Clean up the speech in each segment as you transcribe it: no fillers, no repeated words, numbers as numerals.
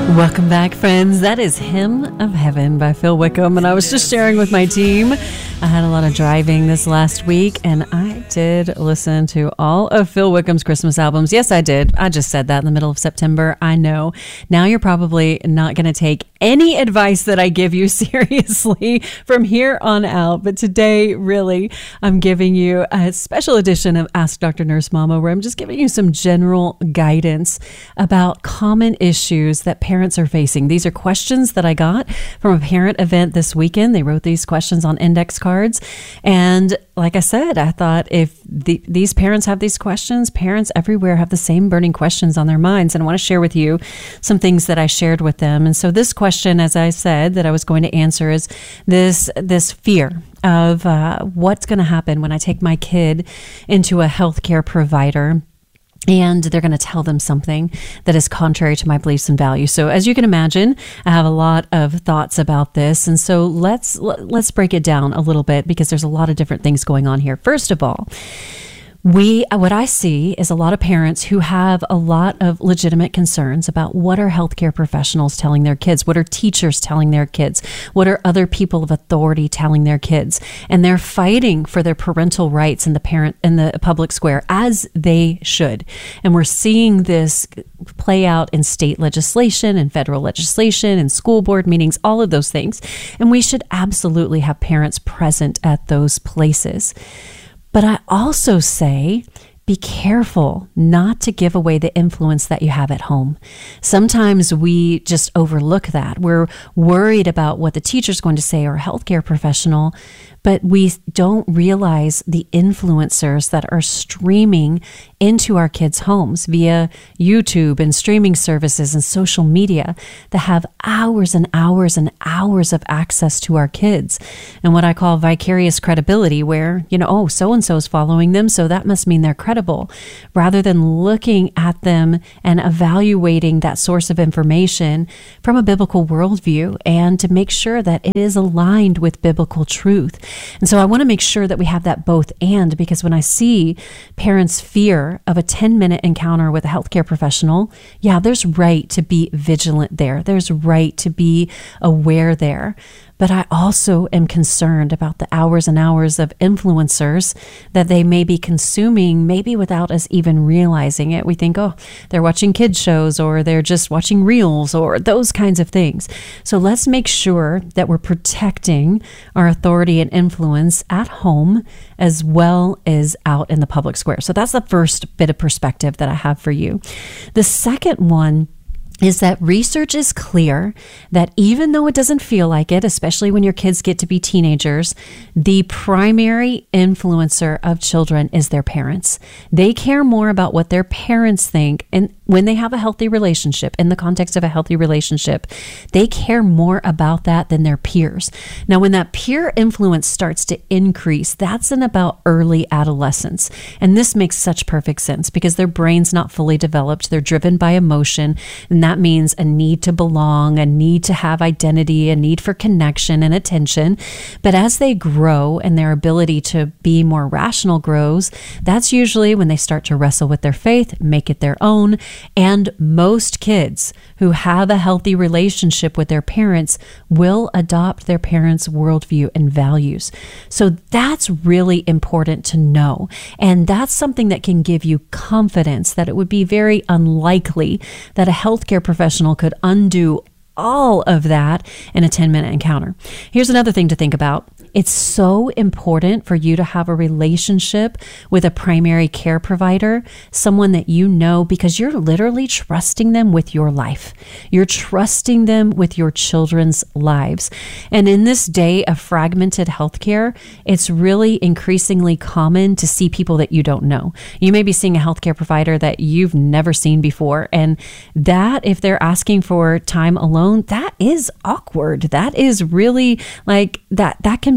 Welcome back, friends. That is Hymn of Heaven by Phil Wickham. And I was just sharing with my team. I had a lot of driving this last week, and I did listen to all of Phil Wickham's Christmas albums. Yes, I did. I just said that in the middle of September. I know. Now you're probably not going to take any advice that I give you seriously from here on out. But today, really, I'm giving you a special edition of Ask Dr. Nurse Mama, where I'm just giving you some general guidance about common issues that parents are facing. These are questions that I got from a parent event this weekend. They wrote these questions on index cards. And like I said, I thought if these parents have these questions, parents everywhere have the same burning questions on their minds. And I want to share with you some things that I shared with them. And so this question, as I said, that I was going to answer is this fear of what's going to happen when I take my kid into a healthcare provider and they're going to tell them something that is contrary to my beliefs and values. So as you can imagine, I have a lot of thoughts about this. And so let's break it down a little bit, because there's a lot of different things going on here. First of all, what I see is a lot of parents who have a lot of legitimate concerns about what are healthcare professionals telling their kids, what are teachers telling their kids, what are other people of authority telling their kids, and they're fighting for their parental rights in the public square, as they should. And we're seeing this play out in state legislation and federal legislation and school board meetings, all of those things. And we should absolutely have parents present at those places. But I also say, be careful not to give away the influence that you have at home. Sometimes we just overlook that. We're worried about what the teacher's going to say or a healthcare professional, but we don't realize the influencers that are streaming into our kids' homes via YouTube and streaming services and social media that have hours and hours and hours of access to our kids. And what I call vicarious credibility, where, oh, so-and-so is following them, so that must mean they're credible, rather than looking at them and evaluating that source of information from a biblical worldview and to make sure that it is aligned with biblical truth. And so I want to make sure that we have that both and, because when I see parents' fear of a 10-minute encounter with a healthcare professional, yeah, there's right to be vigilant there. There's right to be aware there. But I also am concerned about the hours and hours of influencers that they may be consuming, maybe without us even realizing it. We think, oh, they're watching kids shows, or they're just watching reels, or those kinds of things. So let's make sure that we're protecting our authority and influence at home as well as out in the public square. So that's the first bit of perspective that I have for you. The second one is that research is clear that even though it doesn't feel like it, especially when your kids get to be teenagers, the primary influencer of children is their parents. They care more about what their parents think, and when they have a healthy relationship, in the context of a healthy relationship, they care more about that than their peers. Now, when that peer influence starts to increase, that's in about early adolescence. And this makes such perfect sense because their brain's not fully developed. They're driven by emotion, and that means a need to belong, a need to have identity, a need for connection and attention. But as they grow and their ability to be more rational grows, that's usually when they start to wrestle with their faith, make it their own. And most kids who have a healthy relationship with their parents will adopt their parents' worldview and values. So that's really important to know. And that's something that can give you confidence that it would be very unlikely that a healthcare professional could undo all of that in a 10-minute encounter. Here's another thing to think about. It's so important for you to have a relationship with a primary care provider, someone that you know, because you're literally trusting them with your life. You're trusting them with your children's lives. And in this day of fragmented healthcare, it's really increasingly common to see people that you don't know. You may be seeing a healthcare provider that you've never seen before. And that, if they're asking for time alone, that is awkward. That is really like that can be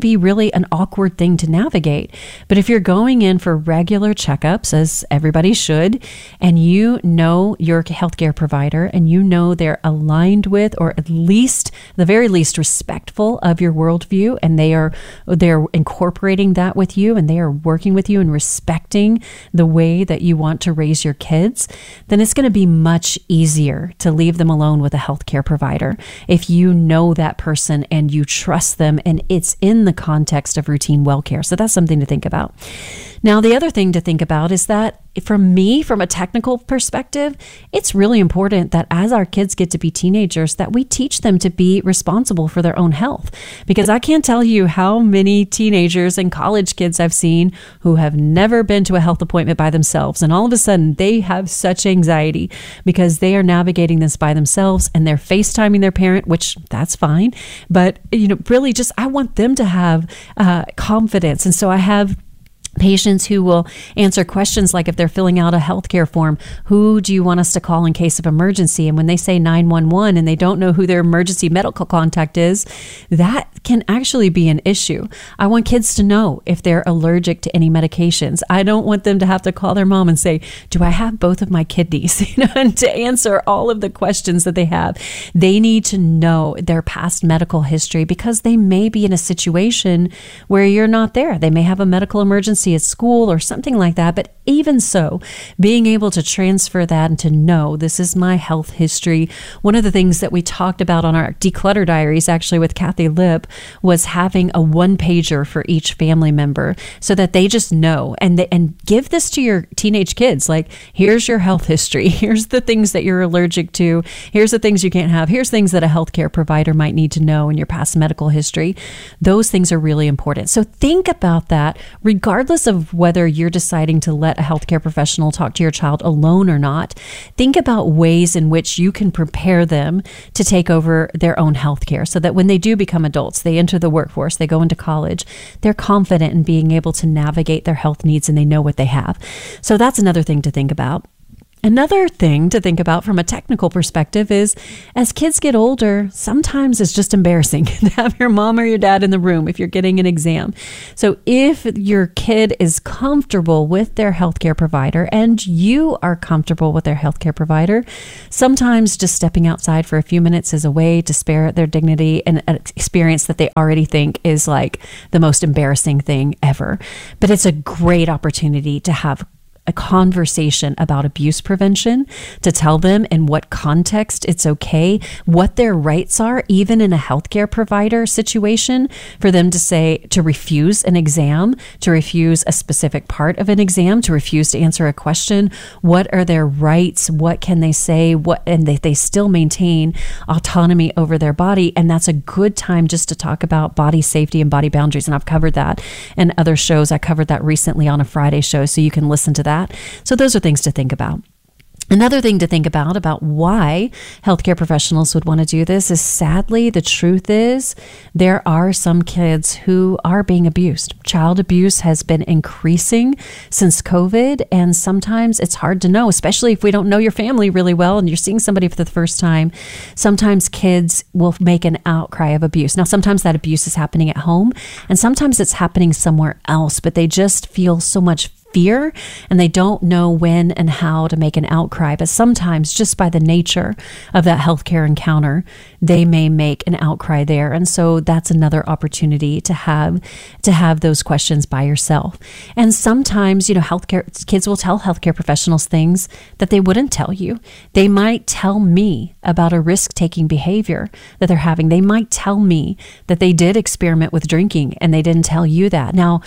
be really an awkward thing to navigate. But if you're going in for regular checkups, as everybody should, and you know your healthcare provider and you know they're aligned with, or at least, the very least, respectful of your worldview, and they're incorporating that with you, and they are working with you and respecting the way that you want to raise your kids, then it's going to be much easier to leave them alone with a healthcare provider if you know that person and you trust them and it's in the context of routine well care. So that's something to think about. Now, the other thing to think about is that from a technical perspective, it's really important that as our kids get to be teenagers, that we teach them to be responsible for their own health. Because I can't tell you how many teenagers and college kids I've seen who have never been to a health appointment by themselves. And all of a sudden they have such anxiety because they are navigating this by themselves and they're FaceTiming their parent, which that's fine. But, really just, I want them to have confidence. And so I have patients who will answer questions like, if they're filling out a healthcare form, who do you want us to call in case of emergency? And when they say 911 and they don't know who their emergency medical contact is, that can actually be an issue. I want kids to know if they're allergic to any medications. I don't want them to have to call their mom and say, do I have both of my kidneys? And to answer all of the questions that they have. They need to know their past medical history because they may be in a situation where you're not there. They may have a medical emergency at school or something like that. But even so, being able to transfer that and to know this is my health history. One of the things that we talked about on our Declutter Diaries, actually with Kathy Lipp, was having a one-pager for each family member so that they just know and give this to your teenage kids. Like, here's your health history. Here's the things that you're allergic to. Here's the things you can't have. Here's things that a healthcare provider might need to know in your past medical history. Those things are really important. So think about that regardless of whether you're deciding to let a healthcare professional talk to your child alone or not. Think about ways in which you can prepare them to take over their own healthcare so that when they do become adults, they enter the workforce, they go into college, they're confident in being able to navigate their health needs and they know what they have. So that's another thing to think about. Another thing to think about from a technical perspective is as kids get older, sometimes it's just embarrassing to have your mom or your dad in the room if you're getting an exam. So if your kid is comfortable with their healthcare provider and you are comfortable with their healthcare provider, sometimes just stepping outside for a few minutes is a way to spare their dignity and an experience that they already think is like the most embarrassing thing ever. But it's a great opportunity to have a conversation about abuse prevention, to tell them in what context it's okay, what their rights are, even in a healthcare provider situation, for them to say, to refuse an exam, to refuse a specific part of an exam, to refuse to answer a question. What are their rights? What can they say? And they still maintain autonomy over their body. And that's a good time just to talk about body safety and body boundaries. And I've covered that in other shows. I covered that recently on a Friday show, so you can listen to that. So those are things to think about. Another thing to think about why healthcare professionals would want to do this is, sadly, the truth is there are some kids who are being abused. Child abuse has been increasing since COVID, and sometimes it's hard to know, especially if we don't know your family really well and you're seeing somebody for the first time. Sometimes kids will make an outcry of abuse. Now, sometimes that abuse is happening at home, and sometimes it's happening somewhere else, but they just feel so much fear and they don't know when and how to make an outcry. But sometimes just by the nature of that healthcare encounter, they may make an outcry there. And so that's another opportunity to have those questions by yourself. And sometimes, healthcare kids will tell healthcare professionals things that they wouldn't tell you. They might tell me about a risk-taking behavior that they're having. They might tell me that they did experiment with drinking and they didn't tell you that. Now,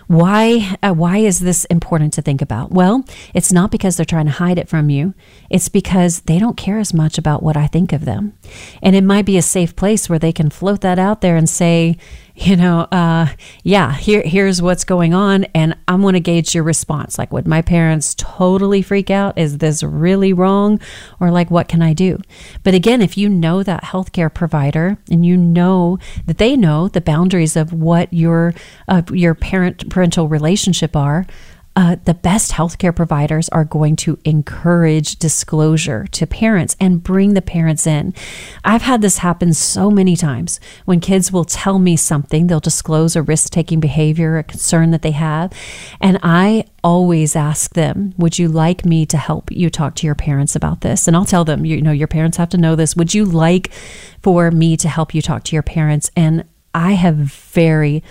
why is this important to think about? Well, it's not because they're trying to hide it from you. It's because they don't care as much about what I think of them. And it might be a safe place where they can float that out there and say, here's what's going on, and I'm going to gauge your response. Like, would my parents totally freak out? Is this really wrong? Or like, what can I do? But again, if you know that healthcare provider and you know that they know the boundaries of what your parental relationship are, the best healthcare providers are going to encourage disclosure to parents and bring the parents in. I've had this happen so many times when kids will tell me something something. They'll disclose a risk-taking behavior, a concern that they have. And I always ask them, would you like me to help you talk to your parents about this? And I'll tell them, your parents have to know this. Would you like for me to help you talk to your parents? And I have very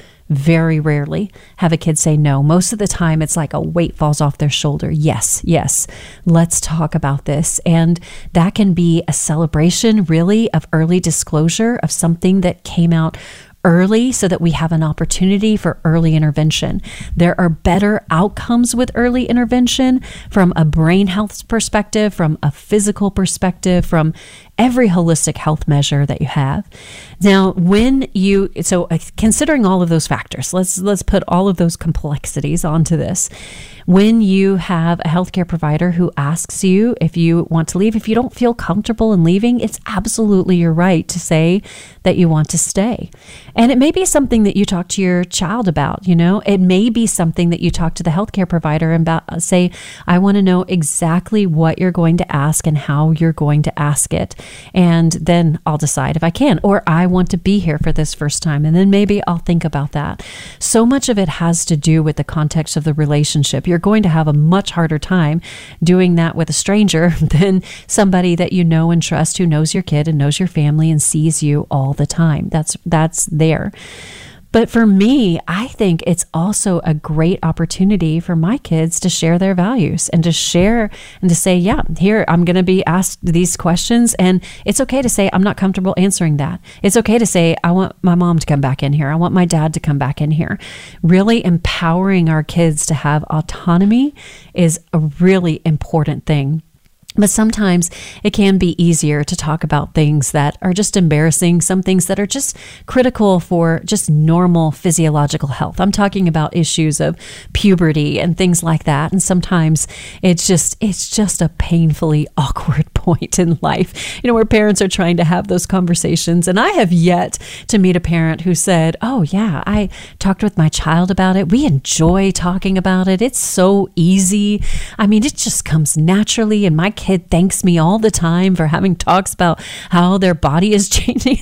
rarely have a kid say no. Most of the time, it's like a weight falls off their shoulder. Yes, let's talk about this. And that can be a celebration, really, of early disclosure of something that came out early so that we have an opportunity for early intervention. There are better outcomes with early intervention from a brain health perspective, from a physical perspective, from every holistic health measure that you have. Now, considering all of those factors, let's put all of those complexities onto this. When you have a healthcare provider who asks you if you want to leave, if you don't feel comfortable in leaving, it's absolutely your right to say that you want to stay. And it may be something that you talk to your child about, it may be something that you talk to the healthcare provider about, say, I want to know exactly what you're going to ask and how you're going to ask it. And then I'll decide if I can, or I want to be here for this first time. And then maybe I'll think about that. So much of it has to do with the context of the relationship. You're going to have a much harder time doing that with a stranger than somebody that you know and trust, who knows your kid and knows your family and sees you all the time. That's there. But for me, I think it's also a great opportunity for my kids to share their values and to share and to say, yeah, here, I'm going to be asked these questions. And it's okay to say, I'm not comfortable answering that. It's okay to say, I want my mom to come back in here. I want my dad to come back in here. Really empowering our kids to have autonomy is a really important thing. But sometimes it can be easier to talk about things that are just embarrassing, some things that are just critical for just normal physiological health. I'm talking about issues of puberty and things like that. And sometimes it's just a painfully awkward point in life, where parents are trying to have those conversations. And I have yet to meet a parent who said, oh yeah, I talked with my child about it. We enjoy talking about it. It's so easy. I mean, it just comes naturally. And my kid thanks me all the time for having talks about how their body is changing.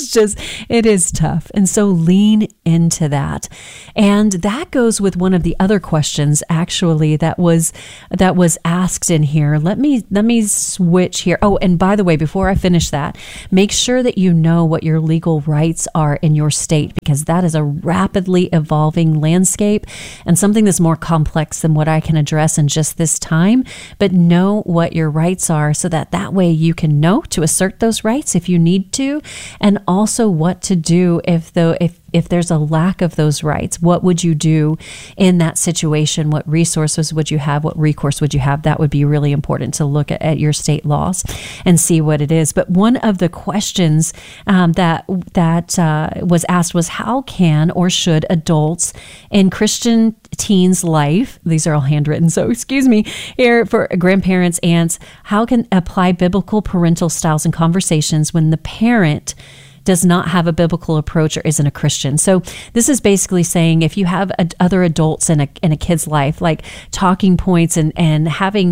It is tough. And so lean into that. And that goes with one of the other questions actually that was asked in here. Let me switch here. Oh, and by the way, before I finish that, make sure that you know what your legal rights are in your state, because that is a rapidly evolving landscape and something that's more complex than what I can address in just this time. But know what your rights are so that way you can know to assert those rights if you need to, and also what to do if there's a lack of those rights. What would you do in that situation? What resources would you have? What recourse would you have? That would be really important to look at your state laws and see what it is. But one of the questions that was asked was, how can or should adults in Christian teens' life, these are all handwritten, so excuse me, here for grandparents, aunts, how can apply biblical parental styles and conversations when the parent does not have a biblical approach or isn't a Christian? So this is basically saying if you have other adults in a kid's life, like talking points and having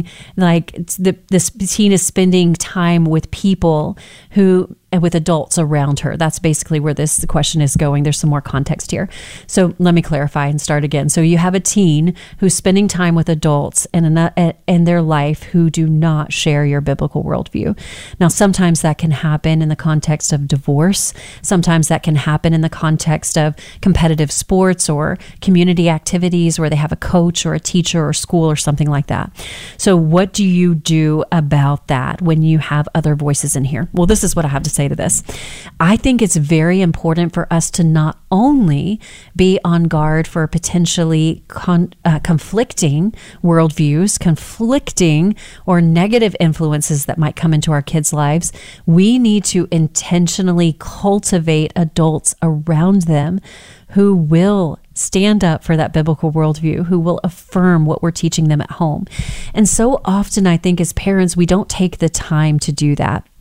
this teen is spending time with people with adults around her. That's basically where the question is going. There's some more context here. So let me clarify and start again. So you have a teen who's spending time with adults in their life who do not share your biblical worldview. Now, sometimes that can happen in the context of divorce. Sometimes that can happen in the context of competitive sports or community activities where they have a coach or a teacher or school or something like that. So what do you do about that when you have other voices in here? Well, this is what I have to say to this. I think it's very important for us to not only be on guard for potentially conflicting worldviews, conflicting or negative influences that might come into our kids' lives. We need to intentionally cultivate adults around them who will stand up for that biblical worldview, who will affirm what we're teaching them at home. And so often, I think as parents, we don't take the time to do that.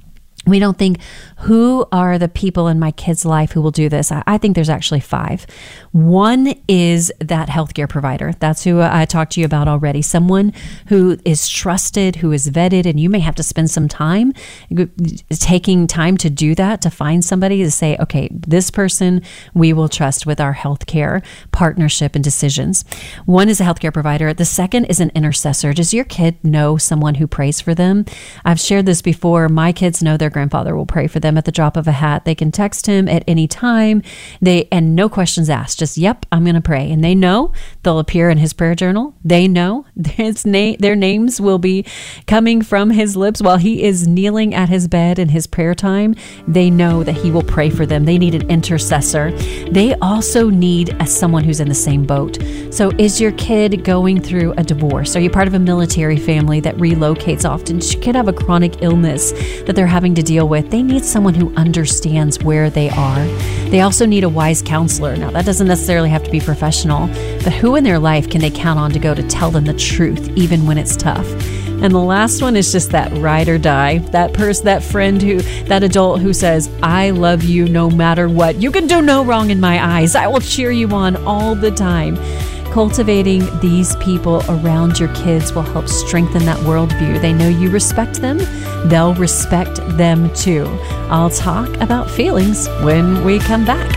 We don't think, who are the people in my kid's life who will do this? I think there's actually 5. One is that healthcare provider. That's who I talked to you about already. Someone who is trusted, who is vetted, and you may have to spend some time taking time to do that, to find somebody to say, okay, this person we will trust with our healthcare partnership and decisions. One is a healthcare provider. The second is an intercessor. Does your kid know someone who prays for them? I've shared this before. My kids know their grandfather will pray for them at the drop of a hat. They can text him at any time. And no questions asked. Just, yep, I'm going to pray. And they know they'll appear in his prayer journal. They know their names will be coming from his lips while he is kneeling at his bed in his prayer time. They know that he will pray for them. They need an intercessor. They also need someone who's in the same boat. So is your kid going through a divorce? Are you part of a military family that relocates often? Does your kid have a chronic illness that they're having to deal with? They need someone who understands where they are. They also need a wise counselor. Now, that doesn't necessarily have to be professional, but who in their life can they count on to go to tell them the truth, even when it's tough? And the last one is just that ride or die, that adult who says, I love you no matter what. You can do no wrong in my eyes. I will cheer you on all the time. Cultivating these people around your kids will help strengthen that worldview. They know you respect them. They'll respect them too. I'll talk about feelings when we come back.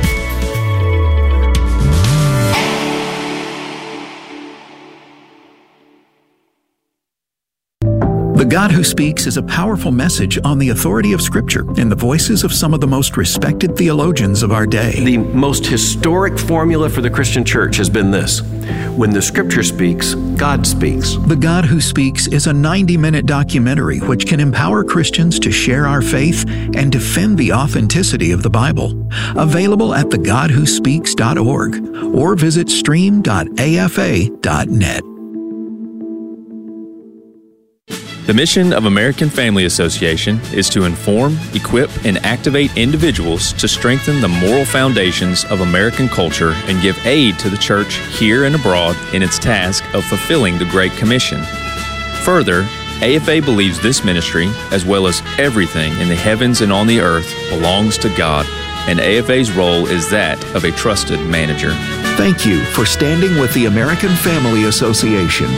The God Who Speaks is a powerful message on the authority of Scripture in the voices of some of the most respected theologians of our day. The most historic formula for the Christian church has been this: when the Scripture speaks, God speaks. The God Who Speaks is a 90-minute documentary which can empower Christians to share our faith and defend the authenticity of the Bible. Available at thegodwhospeaks.org or visit stream.afa.net. The mission of American Family Association is to inform, equip, and activate individuals to strengthen the moral foundations of American culture and give aid to the church here and abroad in its task of fulfilling the Great Commission. Further, AFA believes this ministry, as well as everything in the heavens and on the earth, belongs to God, and AFA's role is that of a trusted manager. Thank you for standing with the American Family Association.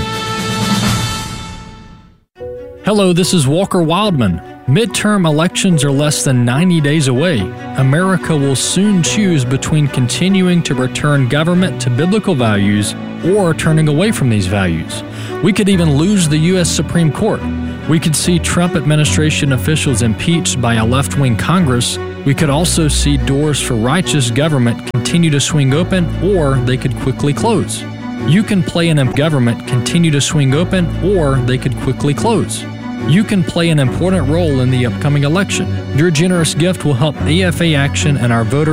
Hello, this is Walker Wildman. Midterm elections are less than 90 days away. America will soon choose between continuing to return government to biblical values or turning away from these values. We could even lose the U.S. Supreme Court. We could see Trump administration officials impeached by a left-wing Congress. We could also see doors for righteous government continue to swing open, or they could quickly close. You can play in a government continue to swing open, or they could quickly close. You can play an important role in the upcoming election. Your generous gift will help AFA Action and our voter